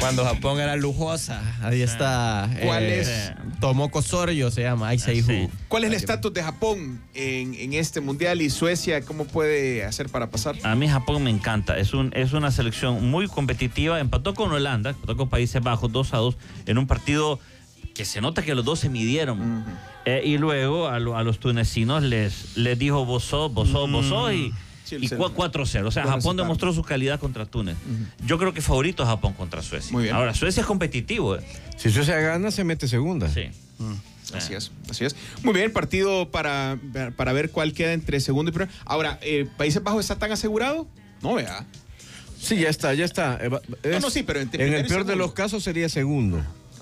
Cuando Japón era lujosa. Ahí está. ¿Cuál es? Tomoko Soryo se llama. Sí. ¿Cuál es el estatus de Japón en este mundial y Suecia? ¿Cómo puede hacer para pasar? A mí Japón me encanta. Es una selección muy competitiva. Empató con Holanda, empató con Países Bajos 2-2 en un partido que se nota que los dos se midieron. Y luego a los tunecinos les dijo vos sos y 4-0. O sea, Japón demostró su calidad contra Túnez. Yo creo que favorito a Japón contra Suecia. Muy bien. Ahora, Suecia es competitivo. Si Suecia gana, se mete segunda. Sí. Así es. Muy bien, partido para ver cuál queda entre segundo y primero. Ahora, ¿Países Bajos está tan asegurado? No, vea. Sí, ya está. Sí, pero en el peor de los casos sería segundo.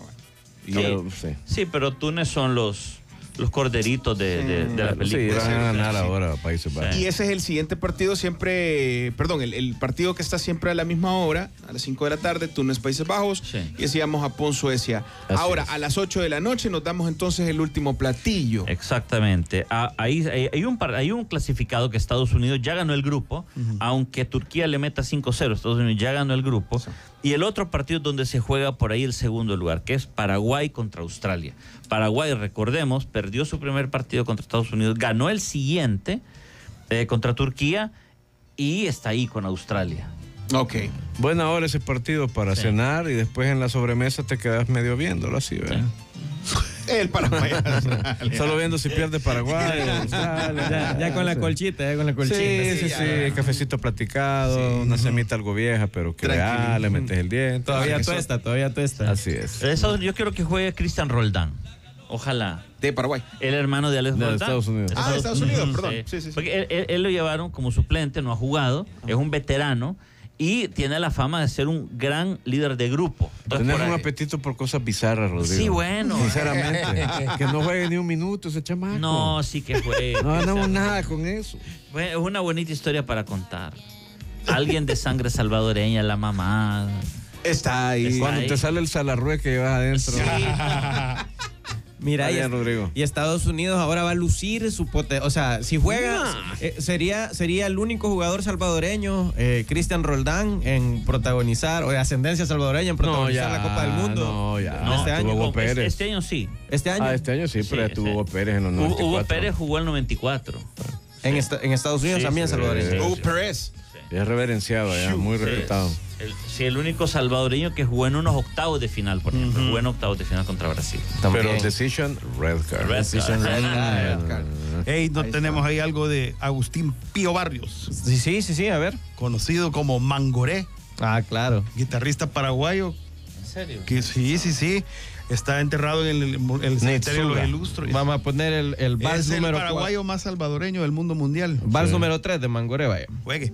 Sí, pero Túnez son los corderitos de la película. Sí, van a ganar ahora Países Bajos. Y ese es el siguiente partido siempre, el partido que está siempre a la misma hora, a las 5 de la tarde, Túnez, Países Bajos, y decíamos Japón, Suecia. Ahora, a las 8 de la noche nos damos entonces el último platillo. Exactamente. Ahí hay un clasificado que Estados Unidos ya ganó el grupo, aunque Turquía le meta 5-0, Estados Unidos ya ganó el grupo. Sí. Y el otro partido donde se juega por ahí el segundo lugar, que es Paraguay contra Australia. Paraguay, recordemos, perdió su primer partido contra Estados Unidos, ganó el siguiente contra Turquía y está ahí con Australia. Ok. Buena hora ese partido para cenar y después en la sobremesa te quedas medio viéndolo así, ¿verdad? Sí. El Paraguay. Solo viendo si pierde Paraguay. Ya con la colchita, Sí, cafecito platicado, una semita algo vieja, pero que le metes el diente. Todavía tuesta. Así es. Eso yo quiero que juegue Cristian Roldán. Ojalá. De Paraguay. El hermano de Alex Roldán. De Estados Unidos. De Estados Unidos, perdón. Sí. Porque él lo llevaron como suplente, no ha jugado, es un veterano. Y tiene la fama de ser un gran líder de grupo. Tener un apetito por cosas bizarras, Rodrigo. Sí, bueno. Sinceramente. Que no juegue ni un minuto ese chamaco. No, sí que juegue. No ganamos nada con eso. Bueno, es una bonita historia para contar. Alguien de sangre salvadoreña, la mamá. Está ahí. Cuando te sale el salarrué que llevas adentro. Sí. Mira, y Estados Unidos ahora va a lucir su potencia. O sea, si juega, sería el único jugador salvadoreño, Cristian Roldán, en protagonizar, o de ascendencia salvadoreña, en protagonizar la Copa del Mundo. No, ya. Este año. Hugo Pérez. Este año sí. ¿Este año? Este año sí, pero estuvo Hugo Pérez en los 94. Hugo Pérez jugó el 94. En Estados Unidos también salvadoreño. Hugo Pérez. Es reverenciado, ya, muy respetado. El único salvadoreño que jugó en unos octavos de final, por ejemplo. Jugó en octavos de final contra Brasil. Pero Decision Red Card. Ey, ¿no tenemos ahí algo de Agustín Pío Barrios? Sí, a ver. Conocido como Mangoré. Ah, claro. Guitarrista paraguayo. ¿En serio? Que sí. Está enterrado en el cementerio de los Ilustres. Vamos a poner el vals número 4. Es el paraguayo 4. Más salvadoreño del mundo mundial. Vals número 3 de Mangoré, vaya. Juegue.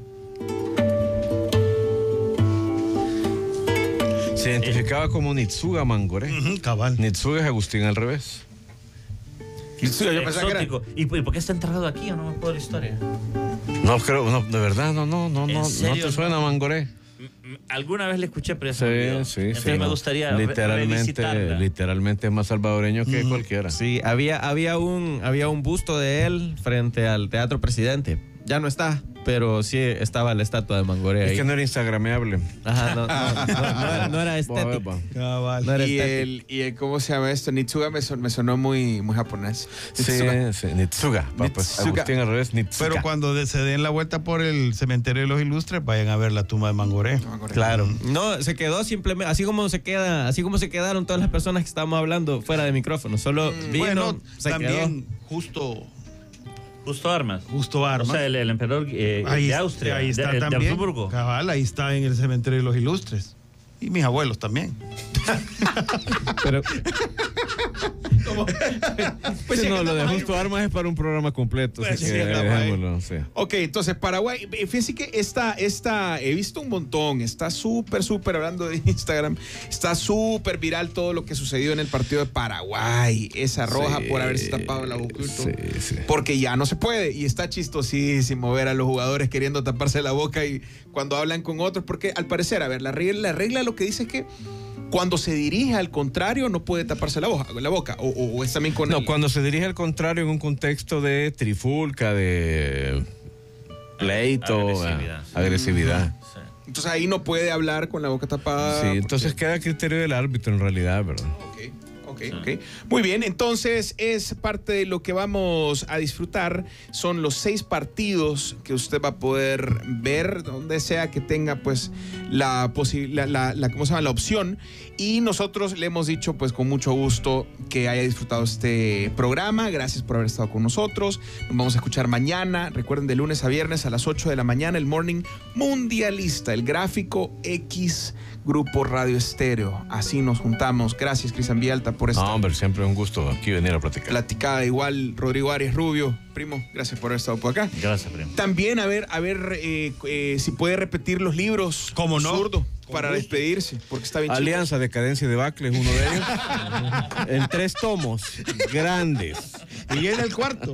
Se identificaba como Nitsuga Mangoré. Cabal. Nitsuga es Agustín al revés. Nitsuga, yo pensaba que era. ¿Y por qué está enterrado aquí? ¿O no me acuerdo la historia? No, creo, de verdad, no te suena Mangoré. Alguna vez le escuché, pero sí. Entonces me gustaría revisitarla. Literalmente es más salvadoreño que cualquiera. Sí, había un busto de él frente al Teatro Presidente. Ya no está, pero sí estaba la estatua de Mangoré ahí. Es que no era instagrameable. Ajá, no era estético. No era y ¿cómo se llama esto? Nitsuga me sonó muy japonés. Nitsuga. Agustín al revés, Nitsuga. Pero cuando se den la vuelta por el cementerio de los Ilustres, vayan a ver la tumba de Mangoré. Claro. No, se quedó simplemente, así como se quedaron todas las personas que estábamos hablando fuera de micrófono. Solo vino, se también quedó. Justo Armas. O sea, el emperador de Austria. Ahí está de también. Habsburgo. Cabal, ahí está en el cementerio de los Ilustres. Y mis abuelos también. Pero pues no, lo de Justo Armas es para un programa completo. Pues así que dejémoslo, sí. Ok, entonces Paraguay, fíjense que esta he visto un montón, está súper hablando de Instagram, está súper viral todo lo que sucedió en el partido de Paraguay, esa roja por haberse tapado la boca, porque ya no se puede, y está chistosísimo ver a los jugadores queriendo taparse la boca y cuando hablan con otros, porque al parecer, a ver, la regla lo que dice es que cuando se dirige al contrario no puede taparse la boca o es también con cuando se dirige al contrario en un contexto de trifulca, de pleito, agresividad. Entonces ahí no puede hablar con la boca tapada. Sí, entonces queda a criterio del árbitro en realidad, ¿verdad? Ok. Muy bien, entonces es parte de lo que vamos a disfrutar. Son los 6 partidos que usted va a poder ver donde sea que tenga pues la ¿cómo se llama? La opción. Y nosotros le hemos dicho pues con mucho gusto que haya disfrutado este programa. Gracias por haber estado con nosotros. Nos vamos a escuchar mañana. Recuerden, de lunes a viernes a las 8 de la mañana, el Morning Mundialista, el Gráfico X Grupo Radio Estéreo. Así nos juntamos. Gracias, Cristian Villalta, por esta hombre, siempre un gusto aquí venir a platicar. platicada. Igual, Rodrigo Arias Rubio, primo, gracias por haber estado por acá. Gracias, primo. También a ver si puede repetir los libros. ¿Cómo no? Zurdo, para despedirse, porque está bien chido. Alianza, Decadencia y Debacle es uno de ellos. En 3 tomos grandes. Y en el cuarto.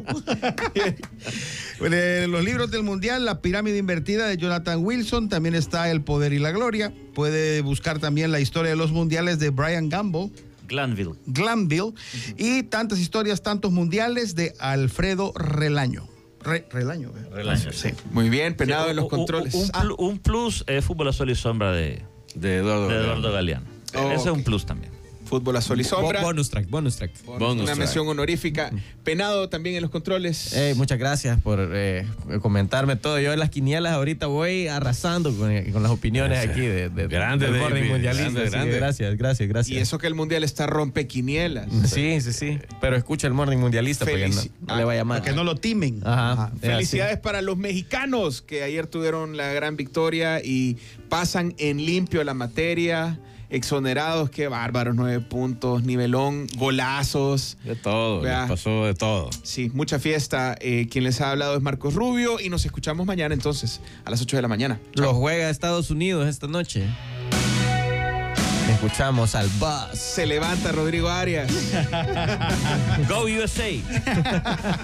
Los libros del Mundial, La Pirámide Invertida de Jonathan Wilson, también está El Poder y la Gloria. Puede buscar también la historia de los mundiales de Brian Glanville. Y tantas historias, tantos mundiales de Alfredo Relaño. Relaño. Sí. Muy bien, Penado en los controles. Un plus, Fútbol a Sol y Sombra de Eduardo Galeano. Ese es un plus también. Fútbol a Sol y Sombra. Bonus track. Una mención honorífica. Penado también en los controles. Muchas gracias por comentarme todo. Yo en las quinielas ahorita voy arrasando con las opiniones aquí de grande, del Morning David, Mundialista. grande. Gracias. Y eso que el Mundial está rompequinielas. Sí. Pero escucha el Morning Mundialista porque no le vaya mal. Que no lo timen. Ajá. Felicidades para los mexicanos que ayer tuvieron la gran victoria y pasan en limpio la materia. Exonerados, qué bárbaros, 9 puntos, nivelón, golazos. De todo, les pasó de todo. Sí, mucha fiesta. Quien les ha hablado es Marcos Rubio y nos escuchamos mañana entonces a las 8 de la mañana. Lo juega Estados Unidos esta noche. Escuchamos al Buzz. Se levanta Rodrigo Arias. Go USA.